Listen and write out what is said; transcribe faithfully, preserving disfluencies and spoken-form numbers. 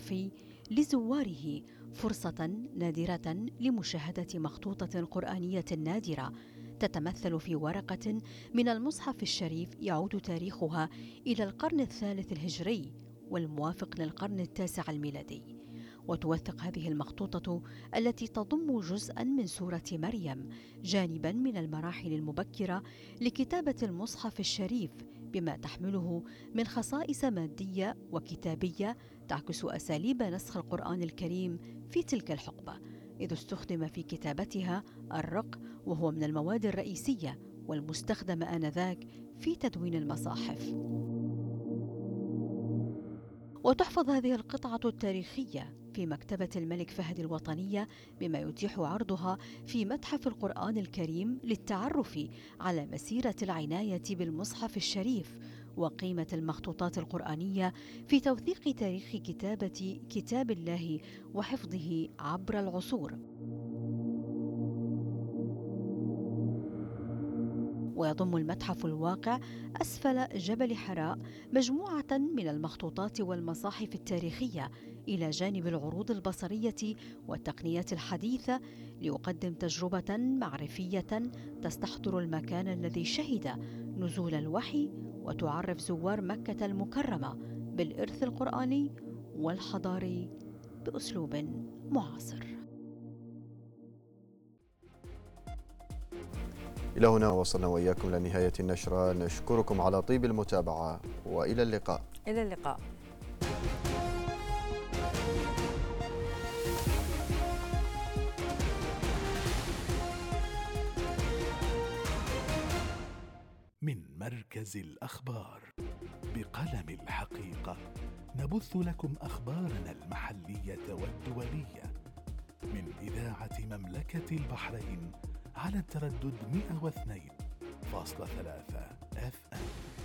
الثقافي لزواره فرصة نادرة لمشاهدة مخطوطة قرآنية نادرة تتمثل في ورقة من المصحف الشريف يعود تاريخها إلى القرن الثالث الهجري والموافق للقرن التاسع الميلادي. وتوثق هذه المخطوطة التي تضم جزءا من سورة مريم جانبا من المراحل المبكرة لكتابة المصحف الشريف بما تحمله من خصائص مادية وكتابية تعكس أساليب نسخ القرآن الكريم في تلك الحقبة، إذ استخدم في كتابتها الرق وهو من المواد الرئيسية والمستخدمة آنذاك في تدوين المصاحف. وتحفظ هذه القطعة التاريخية في مكتبة الملك فهد الوطنية بما يتيح عرضها في متحف القرآن الكريم للتعرف على مسيرة العناية بالمصحف الشريف وقيمة المخطوطات القرآنية في توثيق تاريخ كتابة كتاب الله وحفظه عبر العصور. ويضم المتحف الواقع أسفل جبل حراء مجموعة من المخطوطات والمصاحف التاريخية إلى جانب العروض البصرية والتقنيات الحديثة ليقدم تجربة معرفية تستحضر المكان الذي شهد نزول الوحي وتعرف زوار مكة المكرمة بالإرث القرآني والحضاري بأسلوب معاصر. إلى هنا وصلنا وإياكم لنهاية النشرة، نشكركم على طيب المتابعة وإلى اللقاء. إلى اللقاء. من مركز الأخبار بقلم الحقيقة نبث لكم أخبارنا المحلية والدولية من إذاعة مملكة البحرين على التردد مئة واثنين فاصلة ثلاثة إف إم.